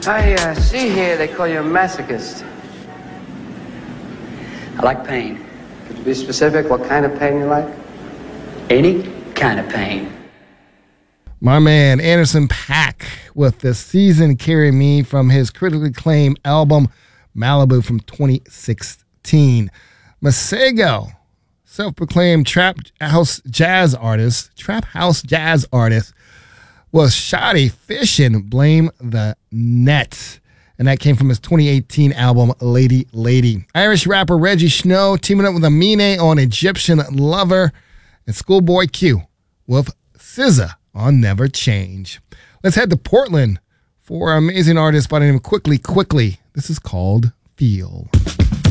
I see here they call you a masochist. I like pain. Could you be specific what kind of pain you like? Any kind of pain. My man Anderson .Paak with The Season Carry Me from his critically acclaimed album Malibu from 2016. Masego, self-proclaimed trap house jazz artist, was shoddy fishing Blame the Net. And that came from his 2018 album, Lady Lady. Irish rapper Reggie Snow teaming up with Amine on Egyptian Lover, and Schoolboy Q with SZA on Never Change. Let's head to Portland for an amazing artist by the name of Quickly. This is called Feel.